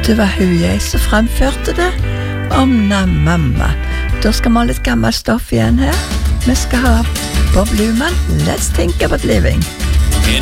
Det var hun jeg som fremførte det. Mamma. Da skal vi ha litt gammelt stoff igjen her. Vi skal ha Bob Luman, Let's Think About Living.